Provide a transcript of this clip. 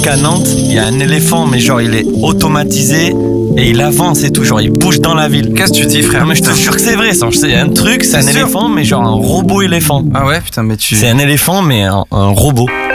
qu'à Nantes, il y a un éléphant, mais genre il est automatisé et il avance et tout, genre il bouge dans la ville. Qu'est-ce que tu dis, frère? Non mais je te jure que c'est vrai, ça. C'est un truc, c'est un C'est sûr. éléphant, mais genre un robot éléphant. Ah ouais, putain, mais tu... C'est un éléphant, mais un robot.